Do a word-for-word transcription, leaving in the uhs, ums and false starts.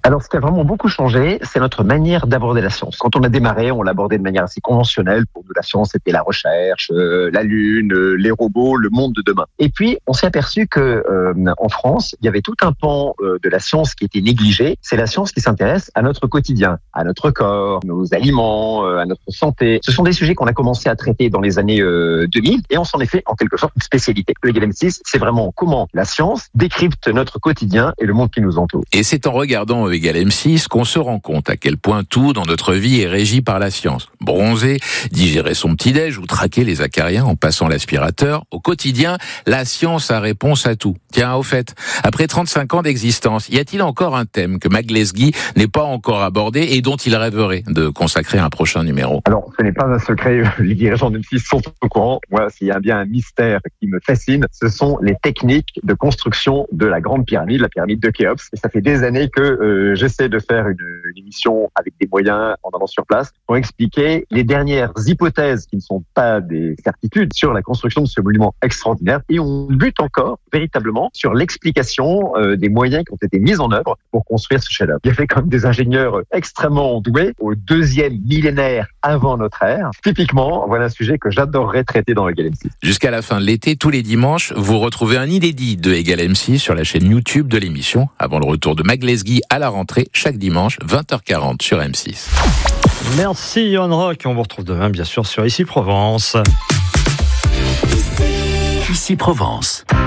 Alors, ce qui a vraiment beaucoup changé, c'est notre manière d'aborder la science. Quand on a démarré, on l'abordait de manière assez conventionnelle. Pour nous, la science, c'était la recherche, euh, la Lune, euh, les robots, le monde de demain. Et puis, on s'est aperçu que euh, en France, il y avait tout un pan euh, de la science qui était négligé. C'est la science qui s'intéresse à notre quotidien, à notre corps, nos aliments, euh, à notre santé. Ce sont des sujets qu'on a commencé à traiter dans les années euh, deux mille et on s'en est fait en quelque sorte une spécialité. Le Egal M six, c'est vraiment comment la science décrypte notre quotidien et le monde qui nous entoure. Et c'est en regardant Egal M six qu'on se rend compte à quel point tout dans notre vie est régi par la science. Bronzer, digérer son petit-déj ou traquer les acariens en passant l'aspirateur. Au quotidien, la science a réponse à tout. Tiens, au fait, après trente-cinq ans d'existence, y a-t-il encore un thème que McLesguy n'est pas encore abordé et dont il rêverait de consacrer un prochain numéro? Alors, ce n'est pas un secret, les dirigeants d'M six sont au courant. Moi, s'il y a bien un mystère qui me fascine, ce sont les techniques de construction de la grande pyramide, la pyramide de Khéops. Et ça fait des années que euh, j'essaie de faire une, une émission avec des moyens en allant sur place pour expliquer les dernières hypothèses qui ne sont pas des certitudes sur la construction de ce monument extraordinaire. Et on bute encore véritablement sur l'explication euh, des moyens qui ont été mis en œuvre pour construire ce chef-d'œuvre. Il y avait quand même des ingénieurs extrêmement doués au deuxième millénaire avant notre ère. Typiquement, voilà un sujet que j'adorerais traiter dans Egal M six. Jusqu'à la fin de l'été, tous les dimanches, vous retrouvez un inédit de Egal M six sur la chaîne YouTube de l'émission, avant le retour de McLesguy à la rentrée, chaque dimanche, vingt heures quarante sur M six. Merci Yohan Rock, on vous retrouve demain bien sûr sur Ici Provence. Ici Provence.